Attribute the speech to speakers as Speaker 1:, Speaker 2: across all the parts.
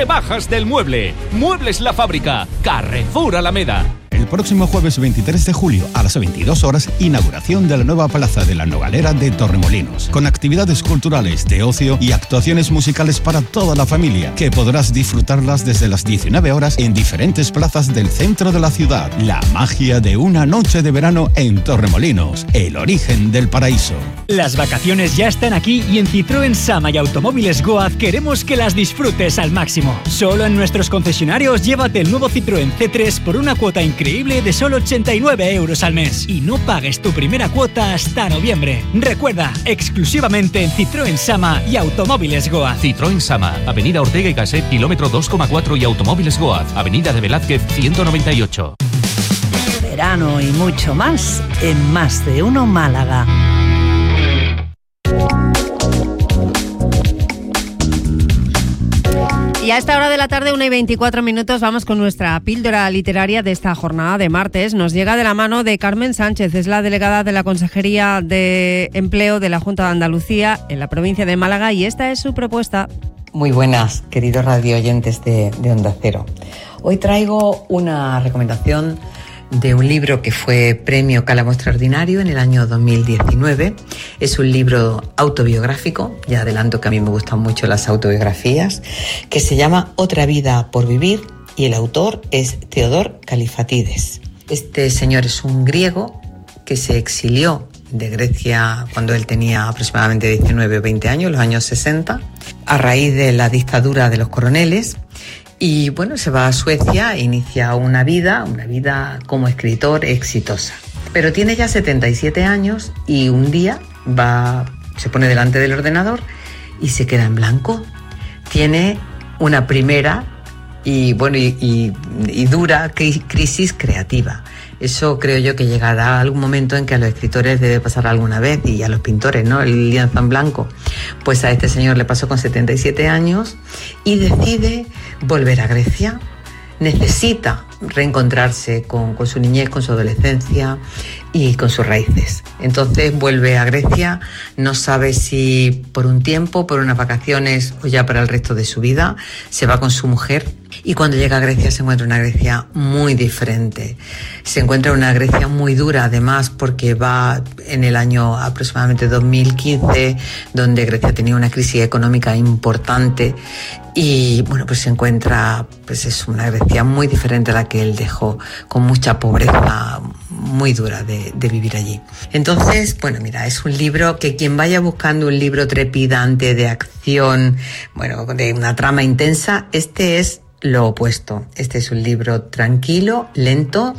Speaker 1: Rebajas del mueble. Muebles La Fábrica. Carrefour Alameda.
Speaker 2: El próximo jueves 23 de julio a las 22 horas, inauguración de la nueva plaza de la Nogalera de Torremolinos, con actividades culturales, de ocio y actuaciones musicales para toda la familia, que podrás disfrutarlas desde las 19 horas en diferentes plazas del centro de la ciudad. La magia de una noche de verano en Torremolinos, el origen del paraíso.
Speaker 3: Las vacaciones ya están aquí y en Citroën Sama y Automóviles Goaz queremos que las disfrutes al máximo. Solo en nuestros concesionarios llévate el nuevo Citroën C3 por una cuota increíble de solo 89 euros al mes y no pagues tu primera cuota hasta noviembre. Recuerda, exclusivamente en Citroën Sama y Automóviles Goaz.
Speaker 1: Citroën Sama, Avenida Ortega y Gasset, kilómetro 2,4 y Automóviles Goaz, Avenida de Velázquez 198.
Speaker 4: Verano y mucho más en Más de Uno Málaga.
Speaker 5: Y a esta hora de la tarde, 1:24, vamos con nuestra píldora literaria de esta jornada de martes. Nos llega de la mano de Carmen Sánchez, es la delegada de la Consejería de Empleo de la Junta de Andalucía en la provincia de Málaga, y esta es su propuesta.
Speaker 6: Muy buenas, queridos radioyentes de Onda Cero. Hoy traigo una recomendación de un libro que fue premio Cálamo Extraordinario en el año 2019. Es un libro autobiográfico, ya adelanto que a mí me gustan mucho las autobiografías, que se llama Otra vida por vivir, y el autor es Theodor Kalifatides. Este señor es un griego que se exilió de Grecia cuando él tenía aproximadamente 19 o 20 años, los años 60, a raíz de la dictadura de los coroneles. Y bueno, se va a Suecia e inicia una vida como escritor exitosa. Pero tiene ya 77 años y un día se pone delante del ordenador y se queda en blanco. Tiene una primera y dura crisis creativa. Eso creo yo que llegará a algún momento en que a los escritores debe pasar alguna vez, y a los pintores, ¿no? El lienzo en blanco. Pues a este señor le pasó con 77 años y decide volver a Grecia. Necesita reencontrarse con su niñez, con su adolescencia y con sus raíces. Entonces vuelve a Grecia, no sabe si por un tiempo, por unas vacaciones o ya para el resto de su vida. Se va con su mujer y cuando llega a Grecia se encuentra una Grecia muy diferente. Se encuentra una Grecia muy dura, además, porque va en el año aproximadamente 2015, donde Grecia tenía una crisis económica importante. Y bueno, pues se encuentra, pues es una Grecia muy diferente a la que él dejó, con mucha pobreza muy dura de vivir allí. Entonces, bueno, mira, es un libro que quien vaya buscando un libro trepidante de acción, bueno, de una trama intensa, este es lo opuesto. Este es un libro tranquilo, lento,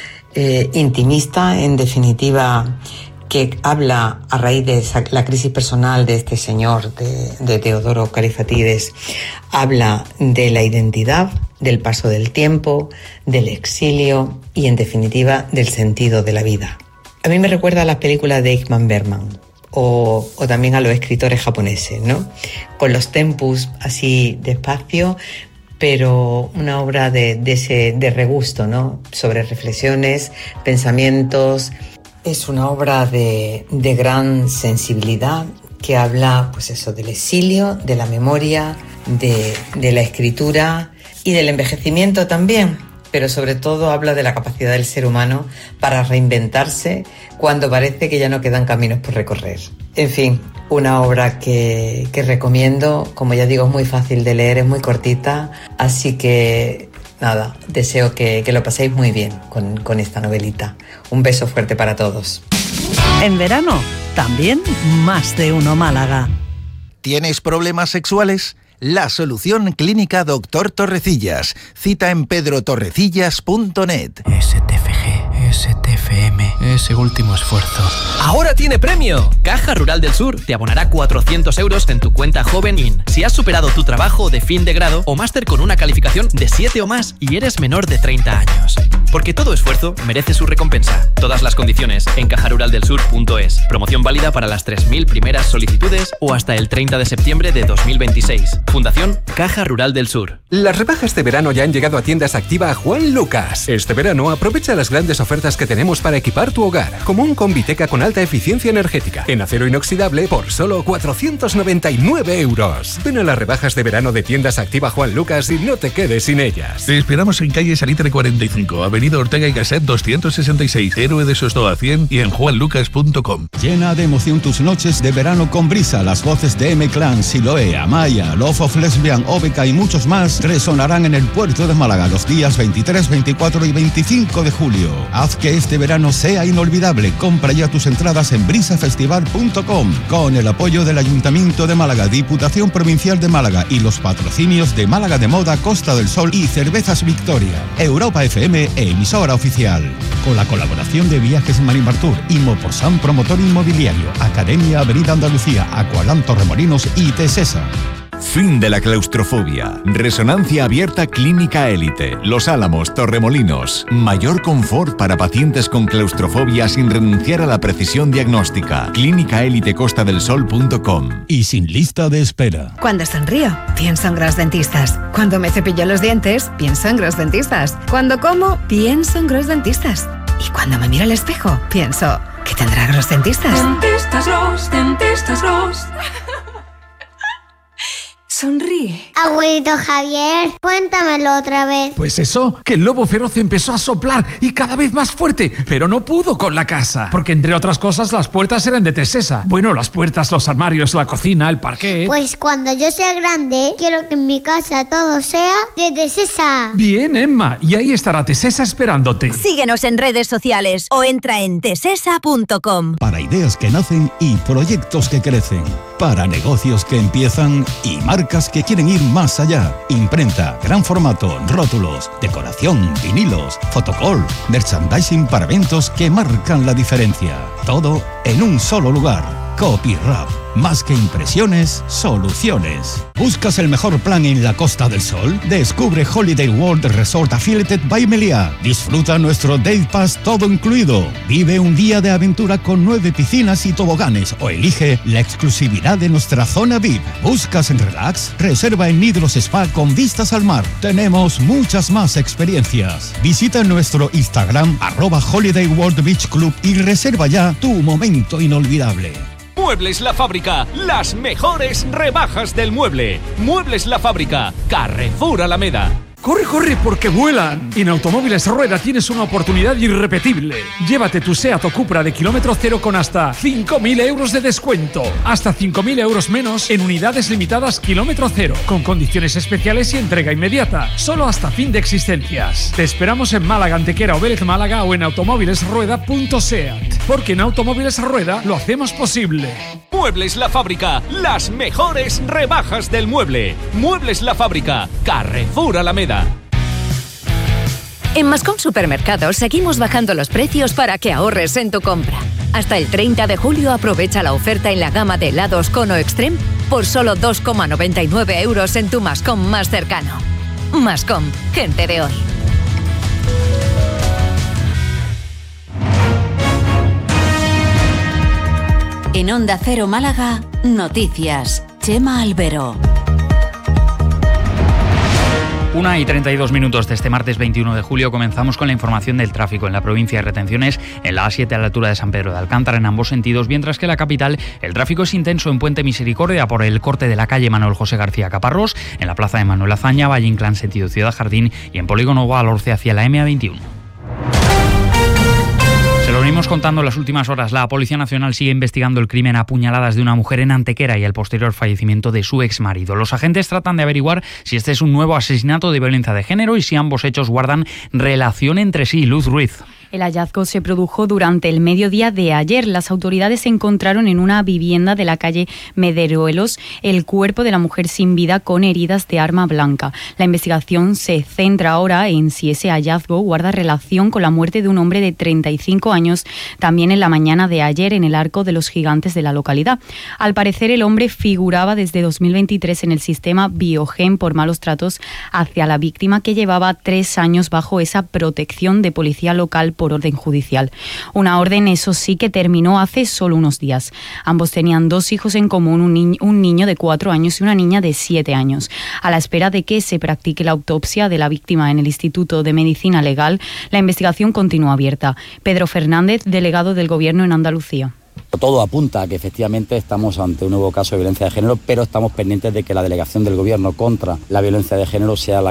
Speaker 6: intimista, en definitiva, que habla a raíz de la crisis personal de este señor, de Teodoro Kalifatides. Habla de la identidad, del paso del tiempo, del exilio y, en definitiva, del sentido de la vida. A mí me recuerda a las películas de Ingmar Bergman o también a los escritores japoneses, ¿no? Con los tempus así despacio, pero una obra de regusto, ¿no? Sobre reflexiones, pensamientos. Es una obra de gran sensibilidad que habla, pues eso, del exilio, de la memoria, de la escritura y del envejecimiento también, pero sobre todo habla de la capacidad del ser humano para reinventarse cuando parece que ya no quedan caminos por recorrer. En fin, una obra que recomiendo, como ya digo, es muy fácil de leer, es muy cortita, así que nada, deseo que lo paséis muy bien con esta novelita. Un beso fuerte para todos.
Speaker 4: En verano, también Más de Uno Málaga.
Speaker 7: ¿Tienes problemas sexuales? La solución clínica Dr. Torrecillas. Cita en pedrotorrecillas.net.
Speaker 8: STFG, STFM, ese último esfuerzo.
Speaker 9: ¡Ahora tiene premio! Caja Rural del Sur te abonará 400 euros en tu cuenta Joven In si has superado tu trabajo de fin de grado o máster con una calificación de 7 o más y eres menor de 30 años. porque todo esfuerzo merece su recompensa. Todas las condiciones en cajaruraldelsur.es. Promoción válida para las 3.000 primeras solicitudes o hasta el 30 de septiembre de 2026. Fundación Caja Rural del Sur.
Speaker 10: Las rebajas de verano ya han llegado a Tiendas Activa Juan Lucas. Este verano aprovecha las grandes ofertas que tenemos para equipar tu hogar, como un Combiteca con alta eficiencia energética en acero inoxidable por solo 499 euros. Ven a las rebajas de verano de Tiendas Activa Juan Lucas y no te quedes sin ellas.
Speaker 11: Te esperamos en calle Salitre 45, avenida Ortega y Gasset 266, Héroe de Sostoa 100 y en juanlucas.com.
Speaker 2: Llena de emoción tus noches de verano con Brisa. Las voces de M-Clan, Siloé, Amaya, Love of Lesbian, Obeca y muchos más resonarán en el puerto de Málaga los días 23, 24 y 25 de julio. Haz que este verano sea inolvidable. Compra ya tus entradas en brisafestival.com con el apoyo del Ayuntamiento de Málaga, Diputación Provincial de Málaga y los patrocinios de Málaga de Moda, Costa del Sol y Cervezas Victoria. Europa FM, emisora oficial. Con la colaboración de Viajes Marimartur, Imoporsan Promotor Inmobiliario, Academia Avenida Andalucía, Aqualan Torremolinos y Tesesa.
Speaker 12: Fin de la claustrofobia. Resonancia abierta Clínica Élite. Los Álamos, Torremolinos. Mayor confort para pacientes con claustrofobia sin renunciar a la precisión diagnóstica. clínicaelitecostadelsol.com.
Speaker 2: Y sin lista de espera.
Speaker 13: Cuando sonrío, pienso en Gros Dentistas. Cuando me cepillo los dientes, pienso en Gros Dentistas. Cuando como, pienso en Gros Dentistas. Y cuando me miro al espejo, pienso, ¿qué tendrá Gros Dentistas?
Speaker 14: Dentistas Gros, Dentistas Gros. Sonríe.
Speaker 15: Abuelito Javier, cuéntamelo otra vez.
Speaker 16: Pues eso, que el lobo feroz empezó a soplar y cada vez más fuerte, pero no pudo con la casa, porque entre otras cosas las puertas eran de Tesesa. Bueno, las puertas, los armarios, la cocina, el parquet.
Speaker 15: Pues cuando yo sea grande, quiero que en mi casa todo sea de Tesesa.
Speaker 16: Bien, Emma, y ahí estará Tesesa esperándote.
Speaker 17: Síguenos en redes sociales o entra en tesesa.com.
Speaker 2: Para ideas que nacen y proyectos que crecen. Para negocios que empiezan y marcas que quieren ir más allá. Imprenta, gran formato, rótulos, decoración, vinilos, fotocall, merchandising para eventos que marcan la diferencia. Todo en un solo lugar. Copyrap. Más que impresiones, soluciones. ¿Buscas el mejor plan en la Costa del Sol? Descubre Holiday World Resort Affiliated by Meliá. Disfruta nuestro Day Pass todo incluido. Vive un día de aventura con 9 piscinas y toboganes o elige la exclusividad de nuestra zona VIP. ¿Buscas en relax? Reserva en Nidros Spa con vistas al mar. Tenemos muchas más experiencias. Visita nuestro Instagram @Holiday World Beach Club y reserva ya tu momento inolvidable.
Speaker 1: Muebles La Fábrica, las mejores rebajas del mueble. Muebles La Fábrica, Carrefour Alameda.
Speaker 16: ¡Corre, corre, porque vuelan! En Automóviles Rueda tienes una oportunidad irrepetible. Llévate tu Seat o Cupra de kilómetro cero con hasta 5.000 euros de descuento. Hasta 5.000 euros menos en unidades limitadas kilómetro cero, con condiciones especiales y entrega inmediata. Solo hasta fin de existencias. Te esperamos en Málaga, Antequera o Vélez Málaga o en automóvilesrueda.seat. Porque en Automóviles Rueda lo hacemos posible.
Speaker 1: Muebles La Fábrica, las mejores rebajas del mueble. Muebles La Fábrica, Carrefour Alameda.
Speaker 17: En Mascom Supermercados seguimos bajando los precios para que ahorres en tu compra. Hasta el 30 de julio aprovecha la oferta en la gama de helados Cono Extreme por solo 2,99 euros en tu Mascom más cercano. Mascom, gente de hoy.
Speaker 18: En Onda Cero Málaga, noticias. Chema Albero.
Speaker 19: 1:32 de este martes 21 de julio comenzamos con la información del tráfico en la provincia de retenciones en la A7 a la altura de San Pedro de Alcántara en ambos sentidos, mientras que en la capital el tráfico es intenso en Puente Misericordia por el corte de la calle Manuel José García Caparrós, en la plaza de Manuel Azaña, Valle Inclán sentido Ciudad Jardín y en Polígono Guadalhorce hacia la MA21. Lo venimos contando en las últimas horas. La Policía Nacional sigue investigando el crimen a puñaladas de una mujer en Antequera y el posterior fallecimiento de su exmarido. Los agentes tratan de averiguar si este es un nuevo asesinato de violencia de género y si ambos hechos guardan relación entre sí. Luz Ruiz.
Speaker 20: El hallazgo se produjo durante el mediodía de ayer. Las autoridades encontraron en una vivienda de la calle Mederuelos el cuerpo de la mujer sin vida con heridas de arma blanca. La investigación se centra ahora en si ese hallazgo guarda relación con la muerte de un hombre de 35 años también en la mañana de ayer en el Arco de los Gigantes de la localidad. Al parecer, el hombre figuraba desde 2023 en el sistema Biogen por malos tratos hacia la víctima, que llevaba 3 años bajo esa protección de policía local por orden judicial. Una orden, eso sí, que terminó hace solo unos días. Ambos tenían 2 hijos en común, un niño de 4 años y una niña de 7 años. A la espera de que se practique la autopsia de la víctima en el Instituto de Medicina Legal, la investigación continúa abierta. Pedro Fernández, delegado del Gobierno en Andalucía.
Speaker 21: Todo apunta a que efectivamente estamos ante un nuevo caso de violencia de género, pero estamos pendientes de que la delegación del Gobierno contra la violencia de género sea la